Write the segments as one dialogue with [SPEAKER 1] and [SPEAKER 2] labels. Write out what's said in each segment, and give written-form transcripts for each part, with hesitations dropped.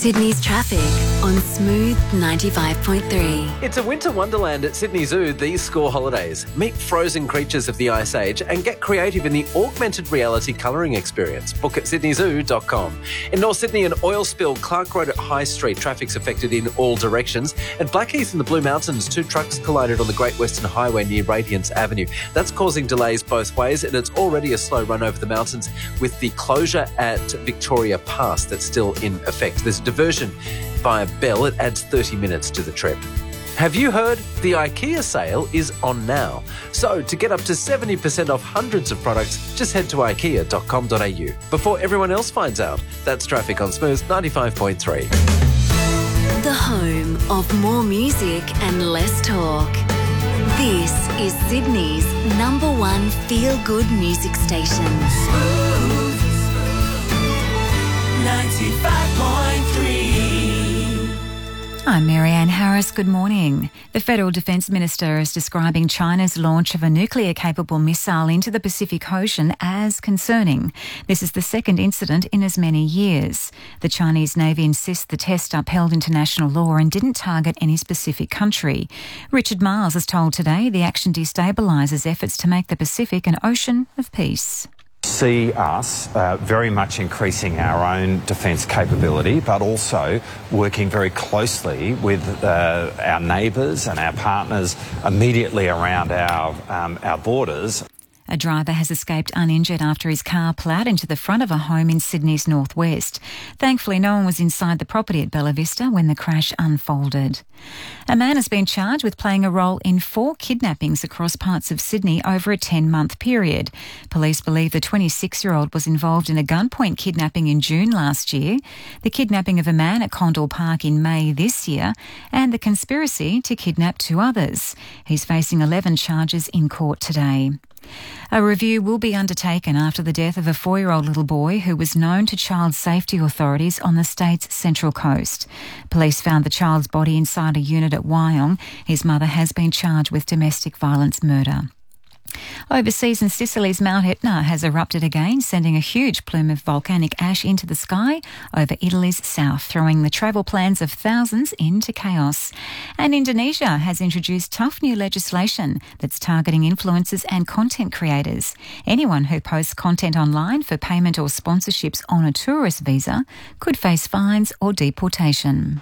[SPEAKER 1] Sydney's traffic on Smooth 95.3.
[SPEAKER 2] It's a winter wonderland at Sydney Zoo these school holidays. Meet frozen creatures of the Ice Age and get creative in the augmented reality colouring experience. Book at sydneyzoo.com. In North Sydney, an oil spill. Clark Road at High Street. Traffic's affected in all directions. At Blackheath in the Blue Mountains, 2 trucks collided on the Great Western Highway near Radiance Avenue. That's causing delays both ways, and it's already a slow run over the mountains with the closure at Victoria Pass that's still in effect. There's a diversion via Bell. It adds 30 minutes to the trip. Have you heard? The IKEA sale is on now. So to get up to 70% off hundreds of products, just head to ikea.com.au. Before everyone else finds out, that's traffic on Smooth 95.3.
[SPEAKER 1] The home of more music and less talk. This is Sydney's #1 feel-good music station.
[SPEAKER 3] Smooth 95.3.
[SPEAKER 4] I'm Marianne Harris. Good morning. The Federal Defence Minister is describing China's launch of a nuclear-capable missile into the Pacific Ocean as concerning. This is the second incident in as many years. The Chinese Navy insists the test upheld international law and didn't target any specific country. Richard Miles has told Today the action destabilises efforts to make the Pacific an ocean of peace.
[SPEAKER 5] See us very much increasing our own defence capability, but also working very closely with our neighbours and our partners immediately around our borders.
[SPEAKER 4] A driver has escaped uninjured after his car ploughed into the front of a home in Sydney's northwest. Thankfully, no one was inside the property at Bella Vista when the crash unfolded. A man has been charged with playing a role in 4 kidnappings across parts of Sydney over a 10-month period. Police believe the 26-year-old was involved in a gunpoint kidnapping in June last year, the kidnapping of a man at Condell Park in May this year, and the conspiracy to kidnap 2 others. He's facing 11 charges in court today. A review will be undertaken after the death of a 4-year-old little boy who was known to child safety authorities on the state's Central Coast. Police found the child's body inside a unit at Wyong. His mother has been charged with domestic violence murder. Overseas in Sicily's Mount Etna has erupted again, sending a huge plume of volcanic ash into the sky over Italy's south, throwing the travel plans of thousands into chaos. And Indonesia has introduced tough new legislation that's targeting influencers and content creators. Anyone who posts content online for payment or sponsorships on a tourist visa could face fines or deportation.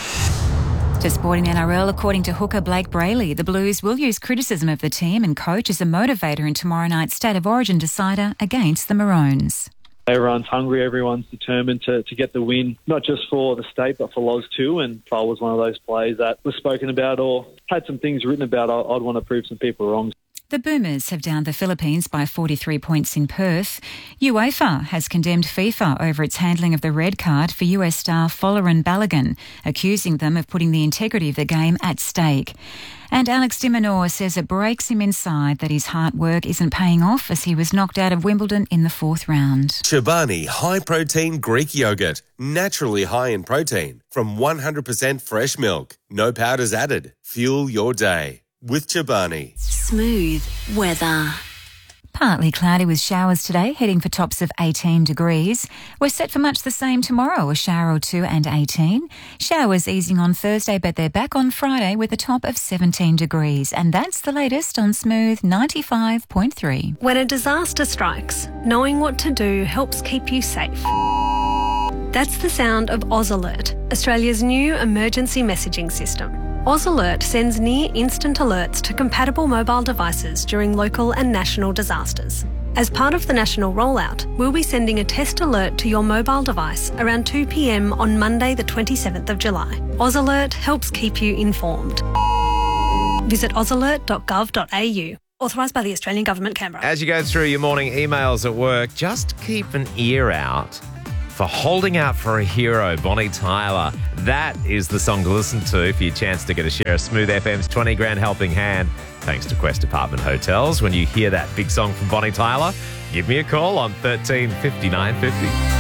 [SPEAKER 4] To sporting NRL, according to hooker Blake Brayley, the Blues will use criticism of the team and coach as a motivator in tomorrow night's State of Origin decider against the Maroons.
[SPEAKER 6] Everyone's hungry, everyone's determined to get the win, not just for the state but for Loz too, and if I was one of those players that was spoken about or had some things written about, I'd want to prove some people wrong.
[SPEAKER 4] The Boomers have downed the Philippines by 43 points in Perth. UEFA has condemned FIFA over its handling of the red card for US star Folarin Balogun, accusing them of putting the integrity of the game at stake. And Alex de Minaur says it breaks him inside that his hard work isn't paying off as he was knocked out of Wimbledon in the 4th round.
[SPEAKER 7] Chobani high-protein Greek yogurt, naturally high in protein, from 100% fresh milk. No powders added. Fuel your day with Chobani.
[SPEAKER 1] Smooth weather.
[SPEAKER 4] Partly cloudy with showers today, heading for tops of 18 degrees. We're set for much the same tomorrow, a shower or 2 and 18. Showers easing on Thursday, but they're back on Friday with a top of 17 degrees. And that's the latest on Smooth 95.3.
[SPEAKER 8] When a disaster strikes, knowing what to do helps keep you safe. That's the sound of Oz Alert, Australia's new emergency messaging system. Oz Alert sends near-instant alerts to compatible mobile devices during local and national disasters. As part of the national rollout, we'll be sending a test alert to your mobile device around 2 p.m. on Monday the 27th of July. Oz Alert helps keep you informed. Visit ozalert.gov.au. Authorised by the Australian Government, Canberra.
[SPEAKER 9] As you go through your morning emails at work, just keep an ear out for Holding Out for a Hero, Bonnie Tyler. That is the song to listen to for your chance to get a share of Smooth FM's 20 grand helping hand, thanks to Quest Apartment Hotels. When you hear that big song from Bonnie Tyler, give me a call on 13 59 50.